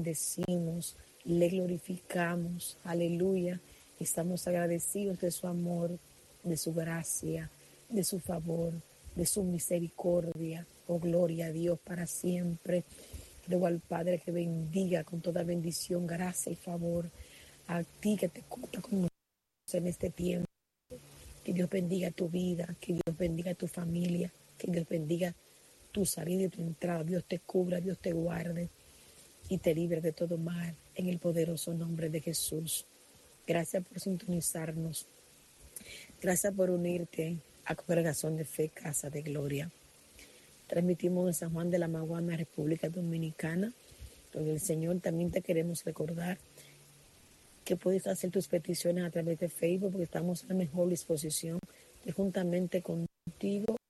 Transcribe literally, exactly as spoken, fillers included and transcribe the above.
bendecimos, le glorificamos, aleluya. Estamos agradecidos de su amor, de su gracia, de su favor, de su misericordia. Oh, gloria a Dios para siempre. Ruego al Padre que bendiga con toda bendición, gracia y favor a ti que te cuenta con nosotros en este tiempo. Que Dios bendiga tu vida, que Dios bendiga tu familia, que Dios bendiga tu salida y tu entrada. Dios te cubra, Dios te guarde y te libre de todo mal en el poderoso nombre de Jesús. Gracias por sintonizarnos. Gracias por unirte a Congregación de Fe, Casa de Gloria. Transmitimos en San Juan de la Maguana, República Dominicana. Con el Señor también te queremos recordar que puedes hacer tus peticiones a través de Facebook, porque estamos en la mejor disposición de juntamente contigo